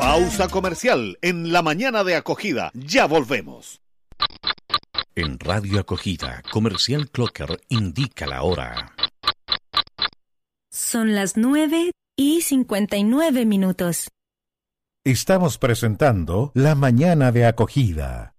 Pausa comercial en la mañana de acogida. Ya volvemos. En Radio Acogida, Comercial Clocker indica la hora. Son las 9:59. Estamos presentando La Mañana de Acogida.